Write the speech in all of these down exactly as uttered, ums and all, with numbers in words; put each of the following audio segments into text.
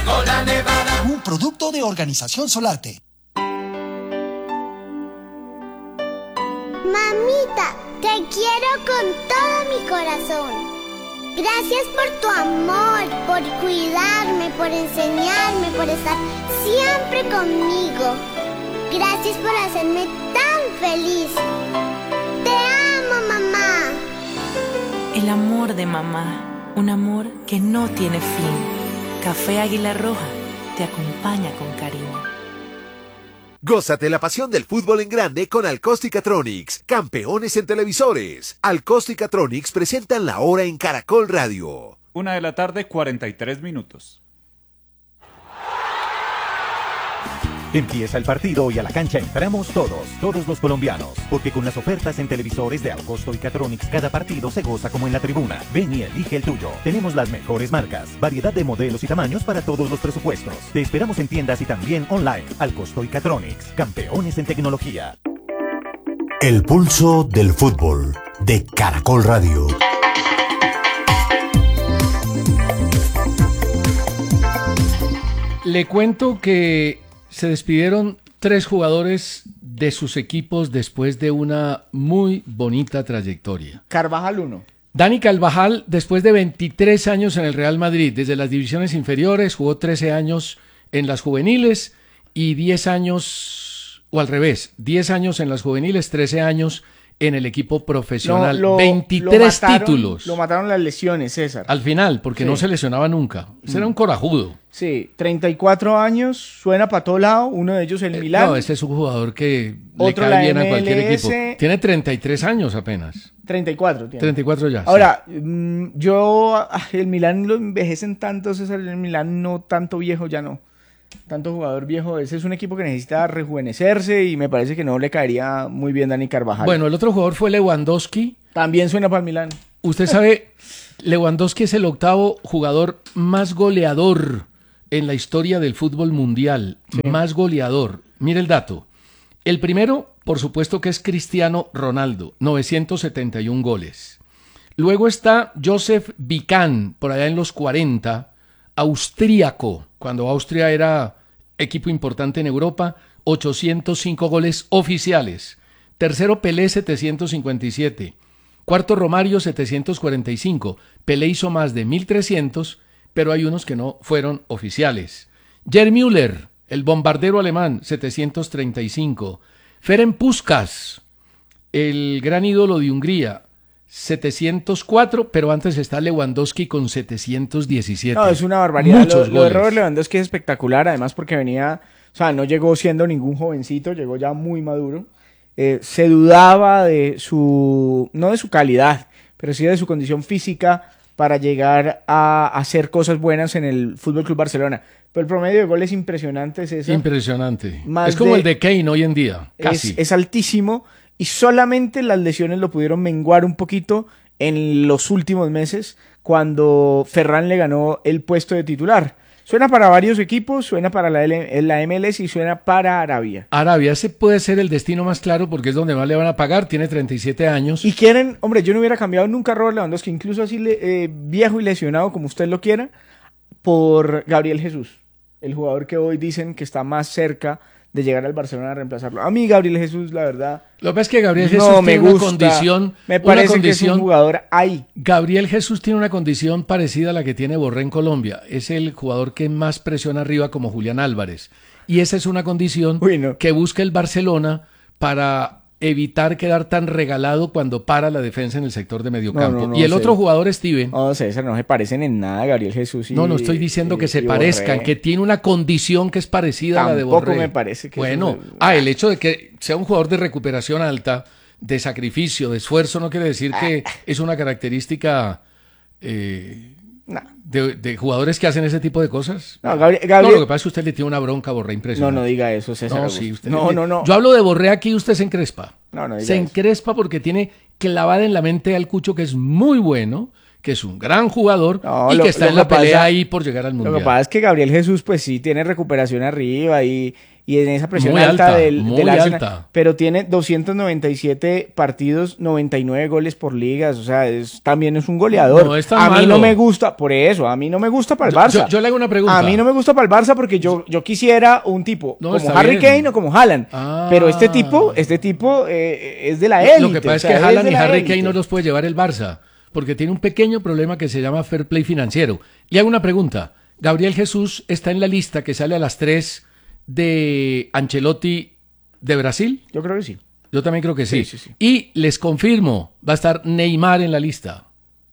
Cola Nevada, un producto de Organización Solarte. Mamita, te quiero con todo mi corazón. Gracias por tu amor, por cuidarme, por enseñarme, por estar siempre conmigo. Gracias por hacerme tan feliz. Te amo, mamá. El amor de mamá, un amor que no tiene fin. Café Águila Roja te acompaña con cariño. Gózate la pasión del fútbol en grande con Alcosticatronics, campeones en televisores. Alcosticatronics presentan La Hora en Caracol Radio. Una de la tarde, cuarenta y tres minutos. Empieza el partido y a la cancha entramos todos, todos los colombianos, porque con las ofertas en televisores de Alcosto y Catronics cada partido se goza como en la tribuna. Ven y elige el tuyo. Tenemos las mejores marcas, variedad de modelos y tamaños para todos los presupuestos. Te esperamos en tiendas y también online. Alcosto y Catronics, campeones en tecnología. El pulso del fútbol de Caracol Radio. Le cuento que se despidieron tres jugadores de sus equipos después de una muy bonita trayectoria. Carvajal uno. Dani Carvajal, después de veintitrés años en el Real Madrid, desde las divisiones inferiores, jugó trece años en las juveniles y diez años, o al revés, diez años en las juveniles, trece años en el equipo profesional. No, lo, veintitrés lo mataron, títulos. Lo mataron las lesiones, César. Al final, porque sí. no se lesionaba nunca. Ese mm. era un corajudo. Sí, treinta y cuatro años, suena para todo lado, uno de ellos el eh, Milán. No, ese es un jugador que Otro le cae bien M L S, a cualquier equipo. Tiene treinta y tres años apenas. treinta y cuatro tiene. treinta y cuatro ya. Ahora, sí. yo, el Milán lo envejecen tanto, César, el Milán no tanto viejo ya no. Tanto jugador viejo, ese es un equipo que necesita rejuvenecerse y me parece que no le caería muy bien Dani Carvajal. Bueno, el otro jugador fue Lewandowski. También suena para el Milán. Usted sabe, Lewandowski es el octavo jugador más goleador en la historia del fútbol mundial. Sí. Más goleador. Mire el dato. El primero, por supuesto que es Cristiano Ronaldo, novecientos setenta y un goles. Luego está Josef Bican, por allá en los cuarenta, austríaco, cuando Austria era equipo importante en Europa, ochocientos cinco goles oficiales. Tercero, Pelé, setecientos cincuenta y siete. Cuarto, Romario, setecientos cuarenta y cinco. Pelé hizo más de mil trescientos, pero hay unos que no fueron oficiales. Gerd Müller, el bombardero alemán, setecientos treinta y cinco. Ferenc Puskás, el gran ídolo de Hungría, setecientos cuatro, pero antes está Lewandowski con setecientos diecisiete. No, es una barbaridad. Lo, lo de Robert Lewandowski es espectacular, además porque venía, o sea, no llegó siendo ningún jovencito, llegó ya muy maduro. Eh, se dudaba de su, no de su calidad, pero sí de su condición física para llegar a hacer cosas buenas en el F C Barcelona. Pero el promedio de goles impresionante es ese. Impresionante. Es como de, el de Kane hoy en día, casi. Es, es altísimo. Y solamente las lesiones lo pudieron menguar un poquito en los últimos meses cuando Ferran le ganó el puesto de titular. Suena para varios equipos, suena para la, L- la M L S y suena para Arabia. Arabia, ese puede ser el destino más claro porque es donde más le van a pagar, tiene treinta y siete años. Y quieren, hombre, yo no hubiera cambiado nunca a Robert Lewandowski, incluso así le, eh, viejo y lesionado como usted lo quiera, por Gabriel Jesús, el jugador que hoy dicen que está más cerca de llegar al Barcelona a reemplazarlo. A mí Gabriel Jesús, la verdad, lo que pasa es que Gabriel Jesús no me tiene gusta, una condición, me parece una condición, que es un jugador ahí. Gabriel Jesús tiene una condición parecida a la que tiene Borré en Colombia. Es el jugador que más presiona arriba como Julián Álvarez. Y esa es una condición Uy, no. que busca el Barcelona para evitar quedar tan regalado cuando para la defensa en el sector de mediocampo. No, no, no, y el sé. otro jugador, Steven. No, César, no se parecen en nada Gabriel Jesús y... No, no estoy diciendo y, que se y parezcan, Borré. que tiene una condición que es parecida Tampoco a la de Borré. me parece que... Bueno, es... ah, el hecho de que sea un jugador de recuperación alta, de sacrificio, de esfuerzo, no quiere decir que es una característica... Eh, no. De, de jugadores que hacen ese tipo de cosas. No, Gabriel, Gabriel... no, lo que pasa es que usted le tiene una bronca a Borré impresionante. No, no diga eso, César. No, sí, usted no, tiene... no, no. Yo hablo de Borré aquí y usted se encrespa. No, no diga se eso. encrespa porque tiene clavada en la mente al Cucho, que es muy bueno, que es un gran jugador no, y lo, que está en la pelea pasa, ahí por llegar al Mundial. Lo que pasa es que Gabriel Jesús, pues sí, tiene recuperación arriba y, y en esa presión muy alta, alta del, muy del Arsenal, alta. pero tiene doscientos noventa y siete partidos, noventa y nueve goles por ligas, o sea, es, también es un goleador. No es tan a mí malo. no me gusta, por eso, a mí no me gusta para el Barça. Yo, yo le hago una pregunta. A mí no me gusta para el Barça porque yo, yo quisiera un tipo No, como está Harry bien. Kane o como Haaland, Ah. pero este tipo, este tipo eh, es de la élite. Lo que pasa o es sea, que es Haaland de y la Harry élite. Kane no los puede llevar el Barça, porque tiene un pequeño problema que se llama fair play financiero. Y hago una pregunta. Gabriel Jesús está en la lista que sale a las tres de Ancelotti de Brasil. Yo creo que sí. Yo también creo que sí. Sí, sí, sí. Y les confirmo, va a estar Neymar en la lista.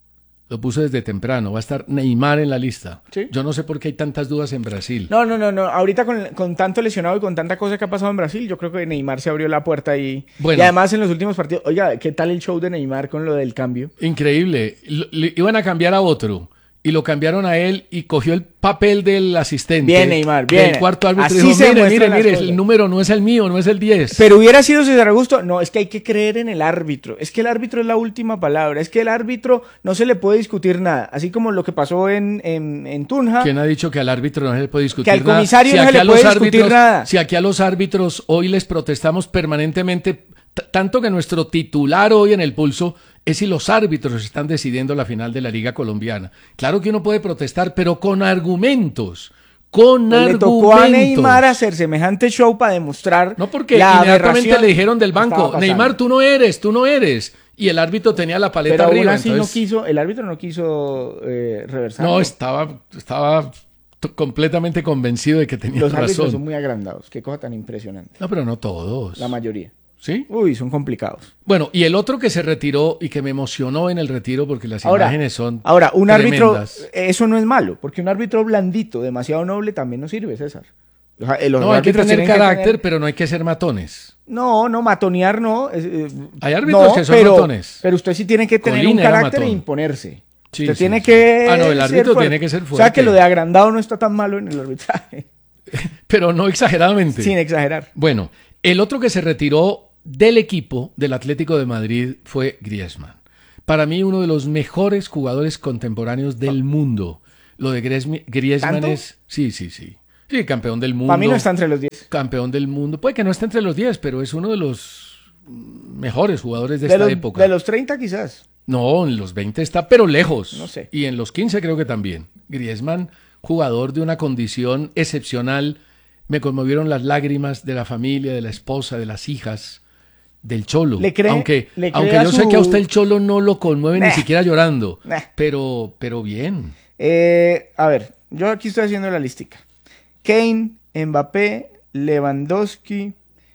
Lo puse desde temprano, va a estar Neymar en la lista. Sí. Yo no sé por qué hay tantas dudas en Brasil. No, no, no, no. Ahorita con, con tanto lesionado y con tanta cosa que ha pasado en Brasil, yo creo que Neymar se abrió la puerta y, Bueno. y además en los últimos partidos, oiga, ¿qué tal el show de Neymar con lo del cambio? Increíble. Lo- le iban a cambiar a otro y lo cambiaron a él y cogió el papel del asistente. Bien, Neymar, bien. Del cuarto árbitro. Así Y dijo, se mire, muestran mire, las mire, cosas. el número no es el mío, no es el diez. Pero hubiera sido César Augusto. No, es que hay que creer en el árbitro. Es que el árbitro es la última palabra. Es que el árbitro no se le puede discutir nada. Así como lo que pasó en, en, en Tunja. ¿Quién ha dicho que al árbitro no se le puede discutir Que al nada? comisario no se aquí le a los puede discutir árbitros- nada. Si aquí a los árbitros hoy les protestamos permanentemente, t- tanto que nuestro titular hoy en el Pulso es si los árbitros están decidiendo la final de la Liga Colombiana. Claro que uno puede protestar, pero con argumentos. Con Le argumentos. tocó a Neymar hacer semejante show para demostrar. No, porque la inmediatamente aberración le dijeron del que estaba banco, pasando. Neymar, tú no eres, tú no eres. Y el árbitro tenía la paleta Pero aún arriba. así entonces- no quiso, el árbitro no quiso eh, reversar. No, estaba, estaba t- completamente convencido de que tenía Los árbitros razón. son muy agrandados. Qué cosa tan impresionante. No, pero no todos. La mayoría. ¿Sí? Uy, son complicados. Bueno, y el otro que se retiró y que me emocionó en el retiro porque las Ahora, imágenes son ahora un árbitro, tremendas. eso no es malo, porque un árbitro blandito, demasiado noble, también no sirve, César. Los- eh, los No, hay que árbitros tener tienen que carácter, tener- pero no hay que ser matones. No, no, matonear no. es, eh, Hay árbitros no, que son pero, matones. Pero usted sí tiene que tener Colina un era carácter e matón. imponerse. Sí, usted sí, tiene sí. que Ah, no, el ser árbitro fuerte. tiene que ser O sea fuerte. que lo de agrandado no está tan malo en el arbitraje, Pero no exageradamente. sin exagerar. Bueno, el otro que se retiró del equipo del Atlético de Madrid fue Griezmann. Para mí, uno de los mejores jugadores contemporáneos del mundo. Lo de Griezmann, Griezmann ¿Tanto? es... Sí, sí, sí. Sí, campeón del mundo. Para mí no está entre los diez. Campeón del mundo. Puede que no esté entre los diez, pero es uno de los mejores jugadores de, De esta los, época. de los treinta quizás. No, en los veinte está, pero lejos. No sé. Y en los quince creo que también. Griezmann, jugador de una condición excepcional. Me conmovieron las lágrimas de la familia, de la esposa, de las hijas, del Cholo. ¿Le cree- aunque le cree aunque a yo sé su- que a usted el Cholo no lo conmueve Nah. ni siquiera llorando. Nah. Pero, pero bien. Eh, a ver, yo aquí estoy haciendo la listica. Kane, Mbappé, Lewandowski,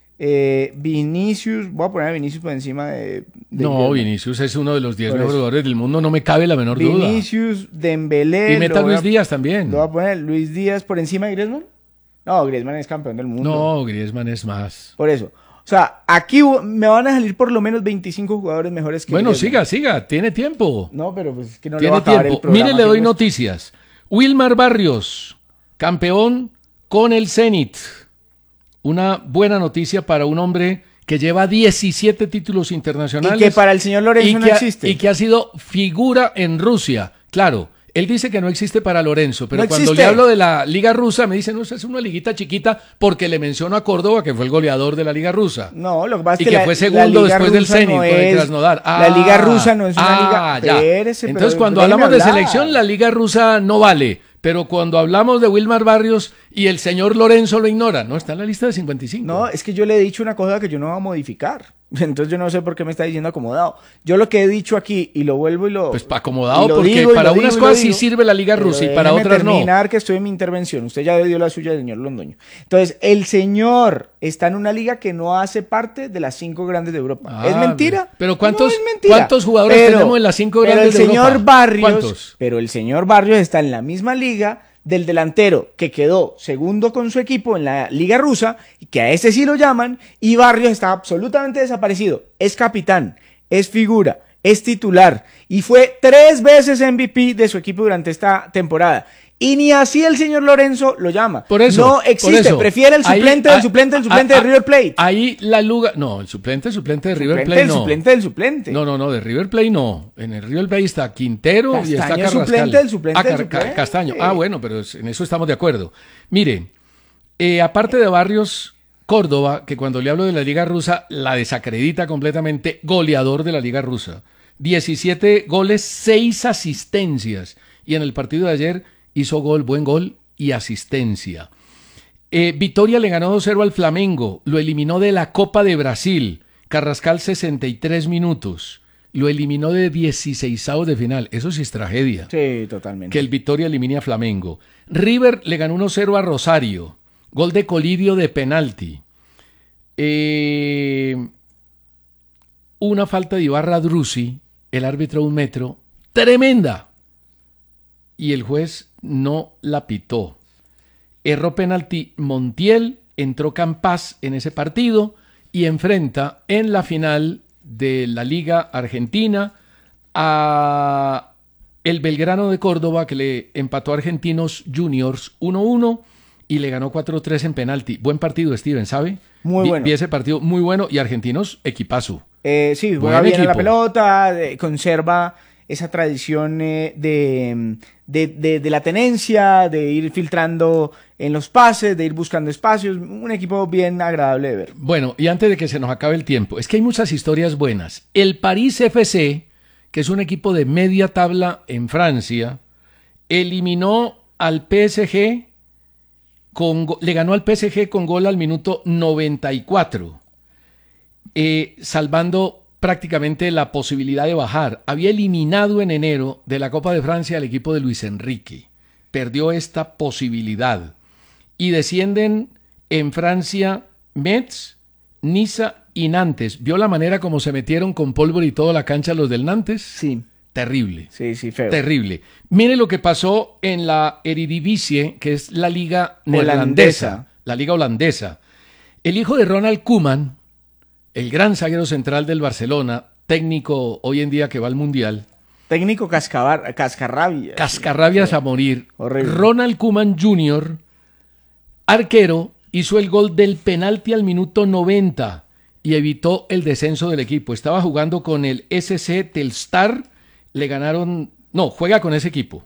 eh, Vinicius. Voy a poner a Vinicius por encima de... de No, Griezmann. Vinicius es uno de los diez Por mejores eso. jugadores del mundo, no me cabe la menor duda. Vinicius, Dembélé. Y meta lo a voy Luis Díaz también. Lo voy a poner Luis Díaz por encima de Griezmann. No, Griezmann es campeón del mundo. No, Griezmann es más. Por eso. O sea, aquí me van a salir por lo menos veinticinco jugadores mejores que Bueno, Griezmann. siga, siga, tiene tiempo. No, pero pues es que no le va Tiene a acabar el tiempo. programa. Mire, le doy haciendo esto. noticias. Wilmar Barrios, campeón con el Zenit. Una buena noticia para un hombre que lleva diecisiete títulos internacionales. Y que para el señor Lorenzo y no que ha- existe. Y que ha sido figura en Rusia. Claro, él dice que no existe para Lorenzo, pero No cuando existe. le hablo de la Liga Rusa, me dice, no, esa es una liguita chiquita, porque le menciono a Córdoba, que fue el goleador de la Liga Rusa. No, lo que pasa es Y que, que la- fue la segundo Liga después del rusa Zenit, no con el es- Krasnodar. la Liga rusa no es una ah, liga. ya. Espérese, pero Entonces, cuando déjeme hablamos de hablar. selección, la Liga rusa no vale. Pero cuando hablamos de Wilmar Barrios y el señor Lorenzo lo ignora, no está en la lista de cincuenta y cinco. No, es que yo le he dicho una cosa que yo no voy a modificar. Entonces yo no sé por qué me está diciendo acomodado. Yo lo que he dicho aquí, y lo vuelvo y lo... Pues para acomodado, y lo porque digo, y para lo unas digo, y lo cosas sí digo. sirve la Liga Pero rusa y para déjeme otras no. terminar que estoy en mi intervención. Usted ya dio la suya del señor Londoño. Entonces, el señor está en una liga que no hace parte de las cinco grandes de Europa. Ah, ¿Es mentira? pero ¿cuántos- No es mentira. cuántos jugadores Pero- tenemos en las cinco pero grandes el de señor Europa? Barrios, ¿Cuántos? Pero el señor Barrios está en la misma liga del delantero que quedó segundo con su equipo en la liga rusa, y que a ese sí lo llaman, y Barrios está absolutamente desaparecido. Es capitán, es figura, es titular, y fue tres veces M V P de su equipo durante esta temporada. Y ni así el señor Lorenzo lo llama. Por eso, no por existe, eso. prefiere el Ahí- suplente ah, del suplente del ah, suplente ah, de River Plate. Ahí la Luga... No, el suplente, el suplente de River Suplente Plate del no. suplente del suplente. No, no, no, de River Plate no. En el River Plate está Quintero y está Castaño, Carrascal. suplente del suplente Ah, del Car- Ca- suplente. Castaño. Ah, bueno, pero es- en eso estamos de acuerdo. Mire, Eh, aparte de Barrios, Córdoba, que cuando le hablo de la Liga Rusa, la desacredita completamente, goleador de la Liga Rusa. diecisiete goles, seis asistencias. Y en el partido de ayer hizo gol, buen gol y asistencia. Eh, Vitória le ganó dos cero al Flamengo, lo eliminó de la Copa de Brasil. Carrascal sesenta y tres minutos. Lo eliminó de dieciseisavos de final. Eso sí es tragedia. Sí, totalmente. Que el Vitória elimine a Flamengo. River le ganó uno cero a Rosario. Gol de Colidio de penalti. Eh, una falta de Ibarra Drusi, el árbitro un metro, tremenda. Y el juez no la pitó. Erró penalti Montiel, entró Campas en ese partido y enfrenta en la final de la Liga Argentina a el Belgrano de Córdoba, que le empató a Argentinos Juniors uno uno y le ganó cuatro tres en penalti. Buen partido, Steven, ¿sabe? Muy vi, bueno. Vi ese partido muy bueno y Argentinos, equipazo. Eh, sí, juega bien a la pelota, de, conserva esa tradición eh, de, de, de, de la tenencia, de ir filtrando en los pases, de ir buscando espacios. Un equipo bien agradable de ver. Bueno, y antes de que se nos acabe el tiempo, es que hay muchas historias buenas. El París F C, que es un equipo de media tabla en Francia, eliminó al P S G, con, le ganó al P S G con gol al minuto noventa y cuatro, eh, salvando prácticamente la posibilidad de bajar. Había eliminado en enero de la Copa de Francia al equipo de Luis Enrique. Perdió esta posibilidad. Y descienden en Francia Metz, Niza y Nantes. ¿Vio la manera como se metieron con pólvora y toda la cancha los del Nantes? Sí. Terrible. Sí, sí, feo. Terrible. Mire lo que pasó en la Eredivisie, que es la liga neerlandesa, holandesa. la liga holandesa. El hijo de Ronald Koeman, el gran zaguero central del Barcelona, técnico hoy en día que va al Mundial. Técnico cascabar, cascarrabias. Cascarrabias sí. a morir. Horrible. Ronald Koeman junior, arquero, hizo el gol del penalti al minuto noventa y evitó el descenso del equipo. Estaba jugando con el S C Telstar, le ganaron, no, juega con ese equipo.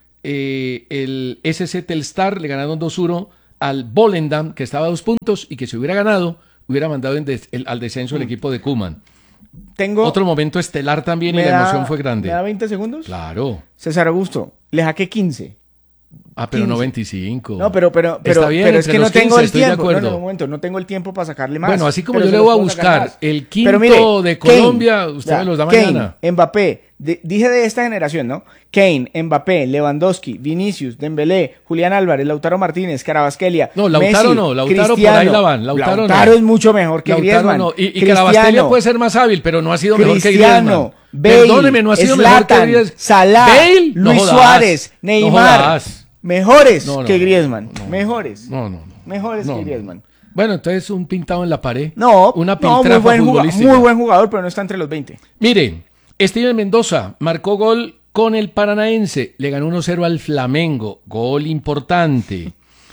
Eh, el S C Telstar le ganaron dos uno al Volendam, que estaba a dos puntos y que si hubiera ganado, hubiera mandado en des, el, al descenso el equipo de Koeman. Tengo otro momento estelar también y la da, emoción fue grande. ¿Me da veinte segundos? Claro. César Augusto, le saqué quince. Ah, pero quince. no veinticinco. No, pero, pero, pero, Está bien, pero es que no tengo quince, el tiempo. De no, no, un momento, no tengo el tiempo para sacarle más. Bueno, así como yo le voy a buscar el quinto mire, de Colombia, Kane, usted ya, me los da Kane, mañana. Mbappé, de, dije de esta generación, ¿no? Kane, Mbappé, Lewandowski, Vinicius, Dembélé, Julián Álvarez, Lautaro Martínez, Carabasquelia. No, Lautaro Messi, no, Lautaro Cristiano, por ahí la van. Lautaro, Lautaro no. es mucho mejor que Lautaro Griezmann. no. Y, y Carabasquelia puede ser más hábil, pero no ha sido mejor que Cristiano, Griezmann. Bale, Perdóneme, no ha sido Zlatan, mejor que Griezmann. Salah, Bale, no Luis jodas, Suárez, Neymar. No mejores no, no, que Griezmann. no, no, mejores. No, no, no. Mejores no, que no. Griezmann. Bueno, entonces un pintado en la pared. No, una no muy, buen jugador, muy buen jugador, pero no está entre los veinte. Miren, Steven Mendoza marcó gol con el Paranaense. Le ganó uno cero al Flamengo. Gol importante.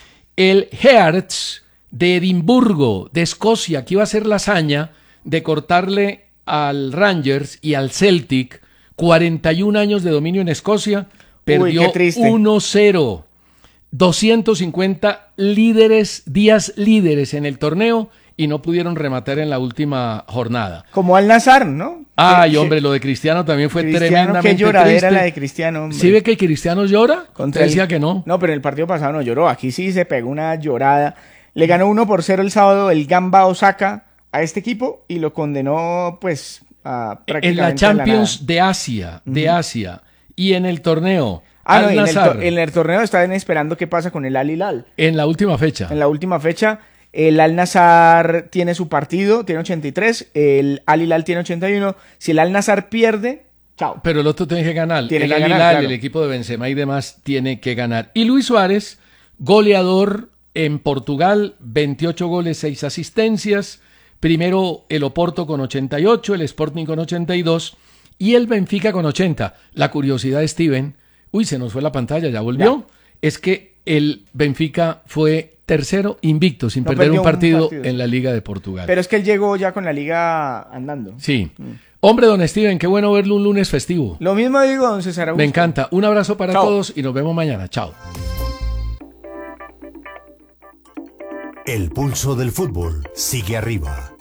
El Hearts de Edimburgo, de Escocia, que iba a hacer la hazaña de cortarle al Rangers y al Celtic cuarenta y un años de dominio en Escocia, perdió uno cero. doscientos cincuenta líderes, días líderes en el torneo y no pudieron rematar en la última jornada. Como Al Nassr, ¿no? Ay, que, hombre, lo de Cristiano también fue Cristiano, tremendamente qué lloradera triste. la de Cristiano, hombre. ¿Sí ve que Cristiano llora? Contra Decía el... que no. No, pero en el partido pasado no lloró. Aquí sí se pegó una llorada. Le ganó uno por cero el sábado el Gamba Osaka a este equipo y lo condenó, pues, a prácticamente en la Champions la de Asia, de uh-huh. Asia. Y en el torneo... Ah, no, en el, to- en el torneo están esperando qué pasa con el Al Hilal. En la última fecha. En la última fecha, el Al Nassr tiene su partido, tiene ochenta y tres, el Al Hilal tiene ochenta y uno. Si el Al Nassr pierde, chao. Pero el otro tiene que ganar. Tiene el que Al ganar, Hilal, claro. el equipo de Benzema y demás, tiene que ganar. Y Luis Suárez, goleador en Portugal, veintiocho goles, seis asistencias. Primero el Oporto con ochenta y ocho, el Sporting con ochenta y dos y el Benfica con ochenta. La curiosidad de Steven... Uy, se nos fue la pantalla, ¿ya volvió? Ya. Es que el Benfica fue tercero invicto, sin no perder un partido, un partido en la Liga de Portugal. Pero es que él llegó ya con la Liga andando. Sí. Mm. Hombre, don Steven, qué bueno verlo un lunes festivo. Lo mismo digo, don César Augusto. Me encanta. Un abrazo para Chao. todos y nos vemos mañana. Chao. El pulso del fútbol sigue arriba.